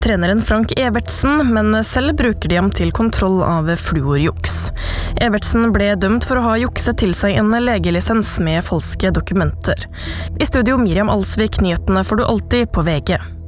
treneren Frank Evertsen, men selv bruker de ham til kontroll av fluorjuks. Evertsen ble dømt for å ha jukset til seg en legelisens med falske dokumenter. I studio Miriam Alsvik, nyhetene får du alltid på VG.